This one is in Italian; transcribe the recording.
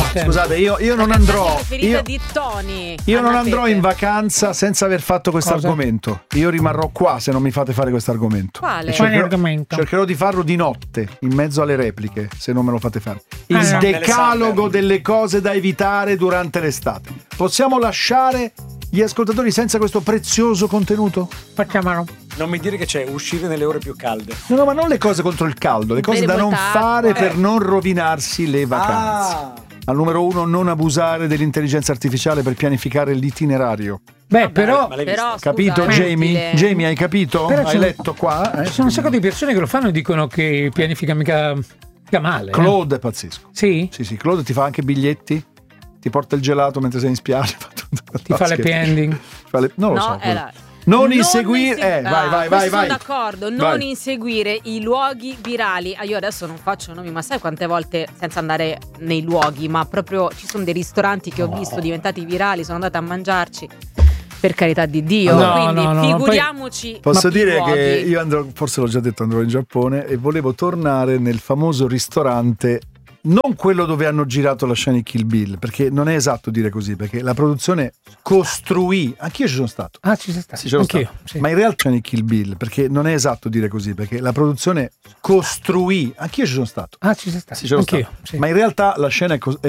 scusate, io non andrò. Di Tony. Io non andrò in vacanza senza aver fatto questo argomento. Io rimarrò qua se non mi fate fare questo argomento. Quale? Cercherò di farlo di notte, in mezzo alle repliche, se non me lo fate fare. Il decalogo delle cose da evitare durante l'estate. Possiamo lasciare gli ascoltatori senza questo prezioso contenuto? Facciamolo. Non mi dire che c'è uscire nelle ore più calde. No, ma non le cose contro il caldo, le cose da non fare per non rovinarsi le vacanze. Al numero 1, non abusare dell'intelligenza artificiale per pianificare l'itinerario. Beh, però capito, Jamie? Jamie, hai capito? Però hai letto qua? Ci sono un sacco di persone che lo fanno e dicono che pianifica mica male. Claude è pazzesco. Sì? Sì, Claude ti fa anche biglietti, ti porta il gelato mentre sei in spiaggia. Ti fa le pending. Non lo so. Non inseguire. Vai. Sono d'accordo. Non inseguire i luoghi virali. Io adesso non faccio nomi, ma sai quante volte, senza andare nei luoghi, ma proprio ci sono dei ristoranti che ho visto diventati virali, sono andata a mangiarci. Per carità di Dio, quindi figuriamoci. Posso dire che io andrò, forse l'ho già detto, andrò in Giappone e volevo tornare nel famoso ristorante. Non quello dove hanno girato la scena di Kill Bill, perché non è esatto dire così, perché la produzione costruì. Anch'io ci sono stato. Ci sei stato. Sì, anch'io. Sì. Ma in realtà di Kill Bill, perché non è esatto dire così, perché la produzione costruì. Anch'io ci sono stato. Ci sei stato. Sì, anch'io. Sì. Ma in realtà la scena è